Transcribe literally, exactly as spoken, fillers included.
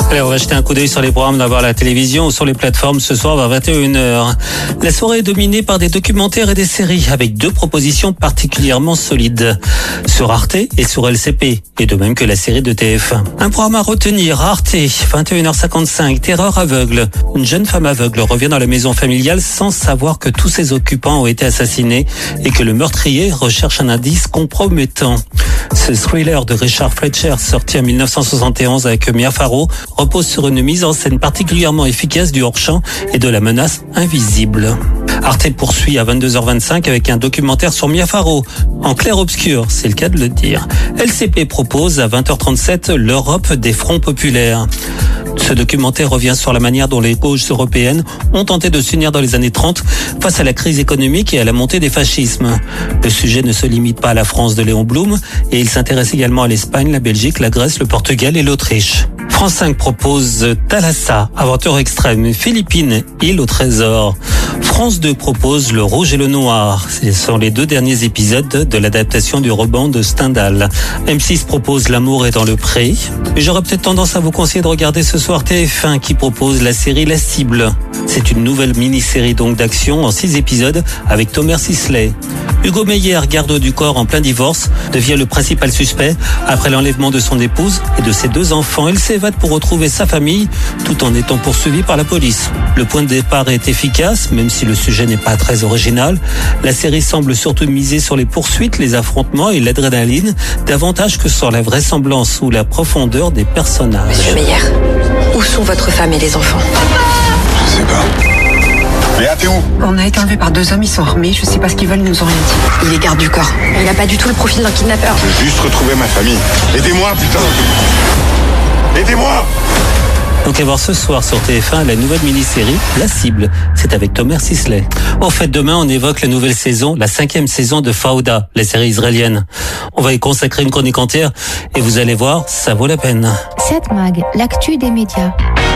Allez, on va jeter un coup d'œil sur les programmes d'avoir la télévision ou sur les plateformes ce soir vers vingt et une heures. La soirée est dominée par des documentaires et des séries avec deux propositions particulièrement solides. Sur Arte et sur L C P, et de même que la série de T F un. Un programme à retenir, Arte, vingt et une heures cinquante-cinq, Terreur aveugle. Une jeune femme aveugle revient dans la maison familiale sans savoir que tous ses occupants ont été assassinés et que le meurtrier recherche un indice compromettant. Ce thriller de Richard Fleischer, sorti en mille neuf cent soixante et onze avec Mia Farrow, repose sur une mise en scène particulièrement efficace du hors-champ et de la menace invisible. Arte poursuit à vingt-deux heures vingt-cinq avec un documentaire sur Mia Farrow, en clair-obscur, c'est le cas de le dire. L C P propose à vingt heures trente-sept l'Europe des fronts populaires. Ce documentaire revient sur la manière dont les gauches européennes ont tenté de s'unir dans les années trente face à la crise économique et à la montée des fascismes. Le sujet ne se limite pas à la France de Léon Blum et il s'intéresse également à l'Espagne, la Belgique, la Grèce, le Portugal et l'Autriche. France cinq propose Thalassa, aventure extrême, Philippines, île au trésor. France deux propose Le Rouge et le Noir. Ce sont les deux derniers épisodes de l'adaptation du roman de Stendhal. M six propose L'amour est dans le pré. Et j'aurais peut-être tendance à vous conseiller de regarder ce soir T F un qui propose la série La Cible. C'est une nouvelle mini-série donc d'action en six épisodes avec Thomas Sisley. Hugo Meyer, garde du corps en plein divorce, devient le principal suspect après l'enlèvement de son épouse et de ses deux enfants. Il s'évade pour retrouver sa famille tout en étant poursuivi par la police. Le point de départ est efficace, même si le sujet n'est pas très original. La série semble surtout miser sur les poursuites, les affrontements et l'adrénaline, davantage que sur la vraisemblance ou la profondeur des personnages. Monsieur Meyer, où sont votre femme et les enfants? Je sais pas. Léa, t'es où? On a été enlevés par deux hommes, ils sont armés, je sais pas ce qu'ils veulent, ils nous ont rien dit. Il est garde du corps. Il n'a pas du tout le profil d'un kidnappeur. Je veux juste retrouver ma famille. Aidez-moi, putain! Aidez-moi! Donc à voir ce soir sur T F un la nouvelle mini-série La Cible. C'est avec Thomas Sisley. En fait, demain, on évoque la nouvelle saison, la cinquième saison de Fauda, la série israélienne. On va y consacrer une chronique entière et vous allez voir, ça vaut la peine. sept Mag, l'actu des médias.